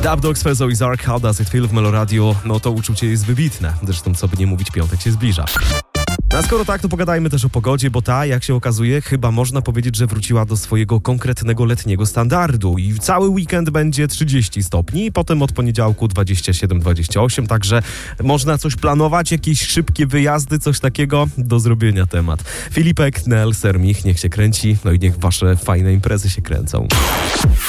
Dub Dogs, Fezo i Zark, How Does It Feel w Meloradio. No to uczucie jest wybitne. Zresztą co by nie mówić, piątek się zbliża. A skoro tak, to pogadajmy też o pogodzie, bo ta, jak się okazuje, chyba można powiedzieć, że wróciła do swojego konkretnego letniego standardu i cały weekend będzie 30 stopni, potem od poniedziałku 27-28, także można coś planować, jakieś szybkie wyjazdy, coś takiego do zrobienia temat. Filipek, Nel, Sermich, niech się kręci, no i niech wasze fajne imprezy się kręcą.